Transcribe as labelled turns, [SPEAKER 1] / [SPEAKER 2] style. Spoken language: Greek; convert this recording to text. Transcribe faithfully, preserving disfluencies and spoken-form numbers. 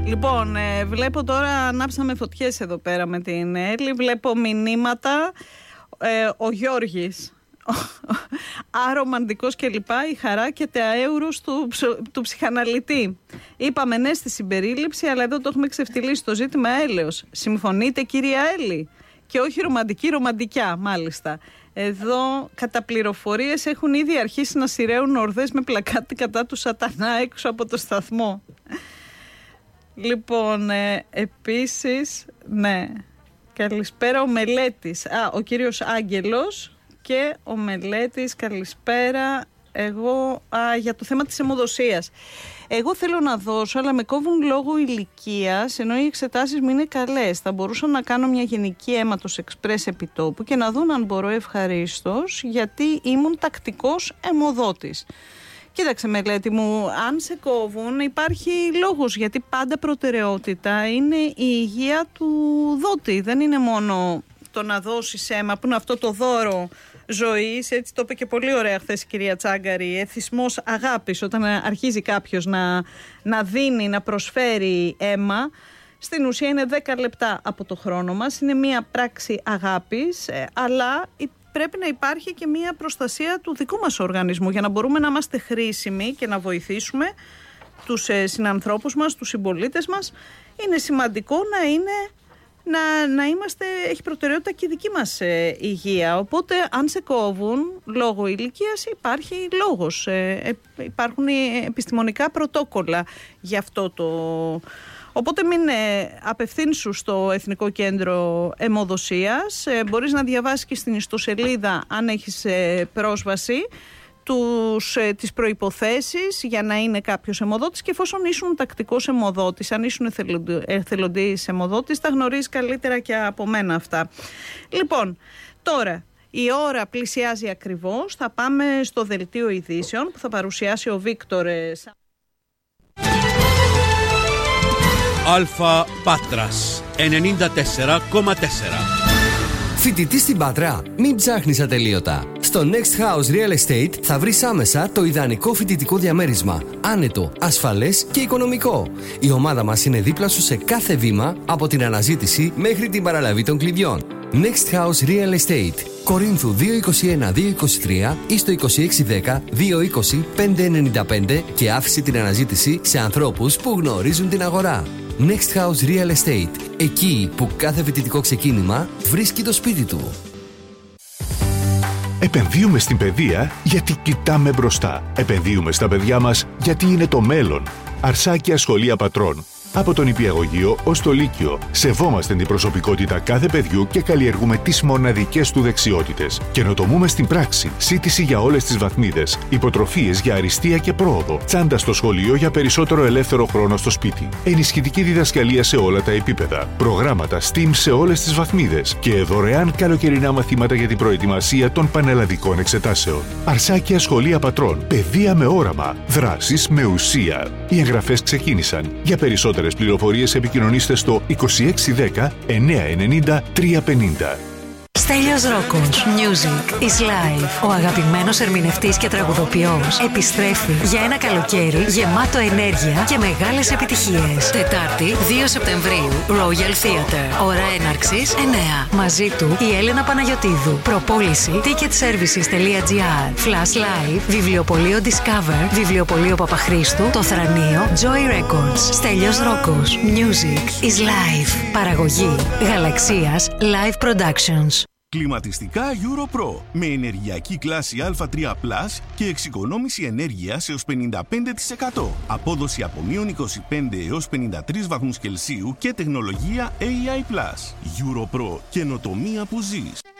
[SPEAKER 1] Λοιπόν, ε, βλέπω τώρα, ανάψαμε φωτιές εδώ πέρα με την Έλλη. Βλέπω μηνύματα. Ε, ο Γιώργης. Αρομαντικός και λοιπά, η χαρά και τα εύρος του, του ψυχαναλυτή. Είπαμε ναι στη συμπερίληψη, αλλά εδώ το έχουμε ξεφτυλίσει το ζήτημα έλεος. Συμφωνείτε, κυρία Έλλη? Και όχι ρομαντική, ρομαντικιά μάλιστα. Εδώ κατά πληροφορίες έχουν ήδη αρχίσει να σειραίουν ορδές με πλακάτι κατά του σατανά έξω από το σταθμό. Λοιπόν, ε, επίσης, ναι, καλησπέρα ο Μελέτης. Α, ο κύριος Άγγελος και ο Μελέτης, καλησπέρα. Εγώ, α, για το θέμα της αιμοδοσίας. Εγώ θέλω να δώσω, αλλά με κόβουν λόγω ηλικίας, ενώ οι εξετάσεις μου είναι καλές. Θα μπορούσα να κάνω μια γενική αίματος εξπρές επιτόπου και να δουν αν μπορώ ευχαρίστως, γιατί ήμουν τακτικός αιμοδότης. Κοίταξε, Μελέτη μου, αν σε κόβουν υπάρχει λόγος, γιατί πάντα προτεραιότητα είναι η υγεία του δότη. Δεν είναι μόνο το να δώσεις αίμα, που είναι αυτό το δώρο ζωής, έτσι το είπε και πολύ ωραία χθες η κυρία Τσάγκαρη, εθισμός αγάπης, όταν αρχίζει κάποιος να, να δίνει, να προσφέρει αίμα. Στην ουσία είναι δέκα λεπτά από το χρόνο μας, είναι μια πράξη αγάπης, αλλά πρέπει να υπάρχει και μια προστασία του δικού μας οργανισμού για να μπορούμε να είμαστε χρήσιμοι και να βοηθήσουμε τους συνανθρώπους μας, τους συμπολίτες μας. Είναι σημαντικό να είναι Να, να είμαστε, έχει προτεραιότητα και η δική μας ε, υγεία. Οπότε αν σε κόβουν λόγω ηλικίας υπάρχει λόγος. Ε, ε, υπάρχουν επιστημονικά πρωτόκολλα για αυτό το... Οπότε μην ε, απευθύνσου στο Εθνικό Κέντρο Αιμοδοσίας. Ε, μπορείς να διαβάσεις και στην ιστοσελίδα, αν έχεις ε, πρόσβαση, τους, ε, τις προϋποθέσεις για να είναι κάποιος αιμοδότης, και εφόσον ήσουν τακτικός αιμοδότης, αν ήσουν εθελοντής αιμοδότης, τα γνωρίζεις καλύτερα και από μένα αυτά. Λοιπόν, τώρα η ώρα πλησιάζει ακριβώς. Θα πάμε στο δελτίο ειδήσεων που θα παρουσιάσει ο Βίκτορ
[SPEAKER 2] Αλφα Πάτρας ενενήντα τέσσερα κόμμα τέσσερα.
[SPEAKER 3] Φοιτητή στην Πάτρα, μην ψάχνεις ατελείωτα. Στο Next House Real Estate θα βρεις άμεσα το ιδανικό φοιτητικό διαμέρισμα. Άνετο, ασφαλές και οικονομικό. Η ομάδα μας είναι δίπλα σου σε κάθε βήμα, από την αναζήτηση μέχρι την παραλαβή των κλειδιών. Next House Real Estate. Κορίνθου δύο είκοσι ένα δύο είκοσι τρία ή στο είκοσι έξι δέκα δύο είκοσι πέντε ενενήντα πέντε και άφησε την αναζήτηση σε ανθρώπους που γνωρίζουν την αγορά. Next House Real Estate. Εκεί που κάθε φοιτητικό ξεκίνημα βρίσκει το σπίτι του.
[SPEAKER 4] Επενδύουμε στην παιδεία γιατί κοιτάμε μπροστά. Επενδύουμε στα παιδιά μας γιατί είναι το μέλλον. Αρσάκια Σχολεία Πατρών. Από τον Νηπιαγωγείο ως το Λύκειο, σεβόμαστε την προσωπικότητα κάθε παιδιού και καλλιεργούμε τις μοναδικές του δεξιότητες. Καινοτομούμε στην πράξη, σύντηση για όλες τις βαθμίδες, υποτροφίες για αριστεία και πρόοδο, τσάντα στο σχολείο για περισσότερο ελεύθερο χρόνο στο σπίτι, ενισχυτική διδασκαλία σε όλα τα επίπεδα, προγράμματα STEAM σε όλες τις βαθμίδες και δωρεάν καλοκαιρινά μαθήματα για την προετοιμασία των πανελλαδικών εξετάσεων. Αρσάκια Σχολεία Πατρών. Παιδεία με όραμα. Δράσεις με ουσία. Οι εγγραφές ξεκίνησαν. Για περισσότερες πληροφορίες επικοινωνήστε στο είκοσι έξι δέκα εννιακόσια ενενήντα τριακόσια πενήντα.
[SPEAKER 5] Στέλιος Ρόκος. Music is life. Ο αγαπημένος ερμηνευτής και τραγουδοποιός επιστρέφει για ένα καλοκαίρι γεμάτο ενέργεια και μεγάλες επιτυχίες. Τετάρτη, δύο Σεπτεμβρίου, Royal Theatre. Ώρα έναρξης εννιά. Μαζί του η Έλενα Παναγιωτίδου. Προπόληση ticketservices τελεία gr. Flash Live, Βιβλιοπωλείο Discover, Βιβλιοπωλείο Παπαχρήστου, Το Θρανείο, Joy Records. Στέλιος Ρόκος. Music is life. Παραγωγή Γαλαξίας Live Productions.
[SPEAKER 6] Κλιματιστικά EuroPro με ενεργειακή κλάση Α τρία Plus και εξοικονόμηση ενέργειας έως πενήντα πέντε τοις εκατό. Απόδοση από μείον είκοσι πέντε έως πενήντα τρεις βαθμούς Κελσίου και τεχνολογία έι άι Plus. EuroPro. Καινοτομία που ζεις.